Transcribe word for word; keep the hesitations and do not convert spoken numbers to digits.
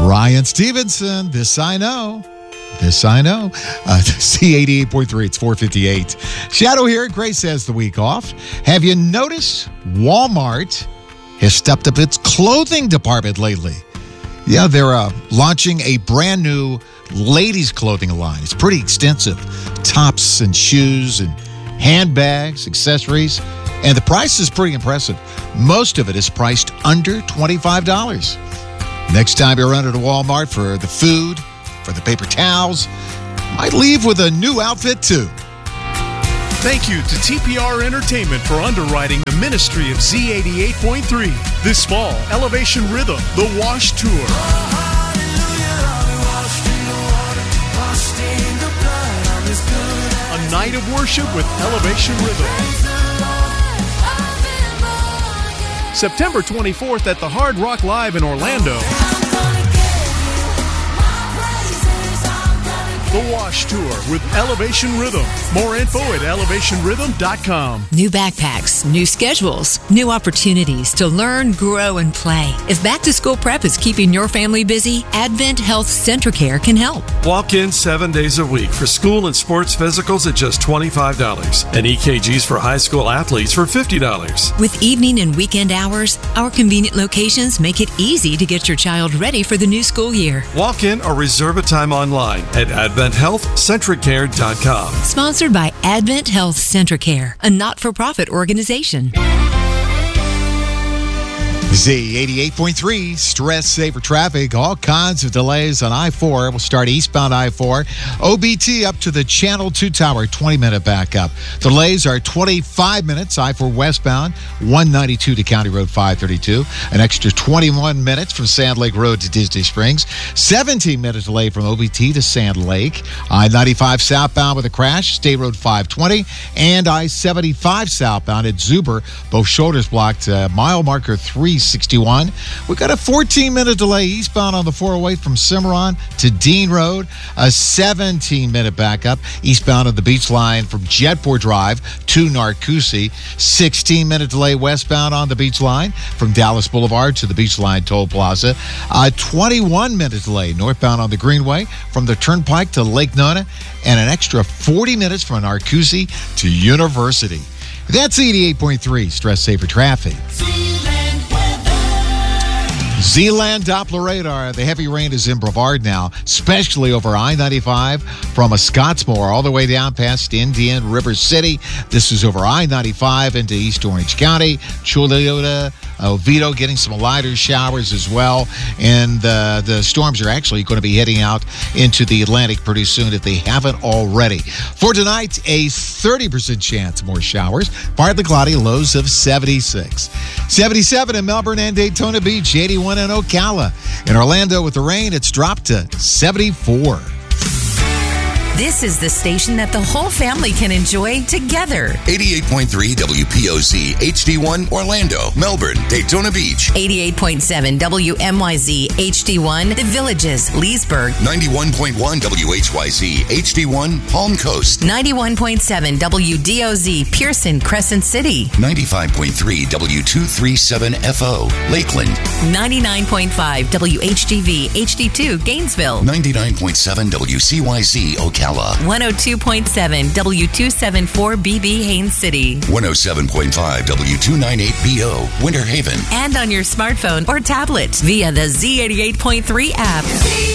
Ryan Stevenson, This I Know. This I know. Uh, C eighty-eight point three, it's four fifty-eight. Shadow here. Grace has the week off. Have you noticed Walmart has stepped up its clothing department lately? Yeah, they're uh, launching a brand new ladies' clothing line. It's pretty extensive. Tops and shoes and handbags, accessories. And the price is pretty impressive. Most of it is priced under twenty-five dollars. Next time you run into Walmart for the food, for the paper towels, might leave with a new outfit too. Thank you to T P R Entertainment for underwriting the ministry of Z eighty-eight point three. This fall, Elevation Rhythm, The Wash Tour. A night of worship with Elevation Rhythm. September twenty-fourth at the Hard Rock Live in Orlando. The Wash Tour with Elevation Rhythm. More info at elevation rhythm dot com. New backpacks, new schedules, new opportunities to learn, grow, and play. If back to school prep is keeping your family busy, Advent Health Centricare can help. Walk in seven days a week for school and sports physicals at just twenty-five dollars and E K Gs for high school athletes for fifty dollars. With evening and weekend hours, our convenient locations make it easy to get your child ready for the new school year. Walk in or reserve a time online at advent health centricare dot com. Sponsored by Advent Health Centricare, a not-for-profit organization. Z eighty-eight point three, stress saver traffic. All kinds of delays on I four. We'll start eastbound I four. O B T up to the Channel two Tower, twenty minute backup. Delays are twenty-five minutes. I four westbound, one ninety-two to County Road five thirty-two. An extra twenty-one minutes from Sand Lake Road to Disney Springs. seventeen minute delay from O B T to Sand Lake. I ninety-five southbound with a crash, State Road five twenty. And I seventy-five southbound at Zuber. Both shoulders blocked, uh, mile marker three sixty-one. We've got a fourteen minute delay eastbound on the four oh eight from Cimarron to Dean Road. A seventeen minute backup eastbound on the beach line from Jetport Drive to Narcoossee. sixteen minute delay westbound on the beach line from Dallas Boulevard to the beach line toll plaza. A twenty-one minute delay northbound on the Greenway from the Turnpike to Lake Nona. And an extra forty minutes from Narcoossee to University. That's eighty-eight point three, stress saver traffic. Z-Land Doppler radar. The heavy rain is in Brevard now, especially over I ninety-five from a Scottsmore all the way down past Indian River City. This is over I ninety-five into East Orange County. Chulota, Oviedo getting some lighter showers as well. And uh, the storms are actually going to be heading out into the Atlantic pretty soon if they haven't already. For tonight, a thirty percent chance of more showers. Partly cloudy, lows of seventy-six. seventy-seven in Melbourne and Daytona Beach, eighty-one in Ocala. In Orlando with the rain, it's dropped to seventy-four. This is the station that the whole family can enjoy together. eighty-eight point three W P O Z H D one Orlando, Melbourne, Daytona Beach. eighty-eight point seven W M Y Z H D one The Villages, Leesburg. ninety-one point one W H Y Z H D one Palm Coast. ninety-one point seven W D O Z Pearson, Crescent City. ninety-five point three W two thirty-seven F O Lakeland. ninety-nine point five W H D V H D two Gainesville. ninety-nine point seven W C Y Z Ocala. one oh two point seven W two seventy-four B B Haines City. one oh seven point five W two ninety-eight B O Winter Haven. And on your smartphone or tablet via the Z eighty-eight point three app.